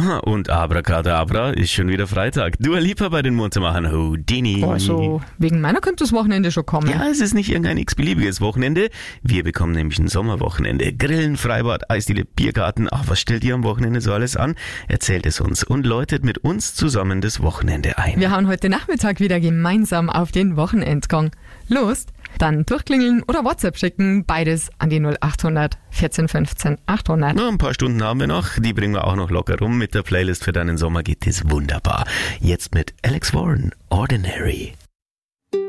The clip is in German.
Und Abracadabra ist schon wieder Freitag. Dua Lipa bei den Muntermachern Houdini. Also, wegen meiner könnte das Wochenende schon kommen. Ja, es ist nicht irgendein x-beliebiges Wochenende. Wir bekommen nämlich ein Sommerwochenende. Grillen, Freibad, Eisdiele, Biergarten. Ach, was stellt ihr am Wochenende so alles an? Erzählt es uns und läutet mit uns zusammen das Wochenende ein. Wir hauen heute Nachmittag wieder gemeinsam auf den Wochenendgang. Lust? Dann durchklingeln oder WhatsApp schicken. Beides an die 0800 14 15 800. Na, ein paar Stunden haben wir noch. Die bringen wir auch noch locker rum. Mit der Playlist für deinen Sommer geht es wunderbar. Jetzt mit Alex Warren, Ordinary.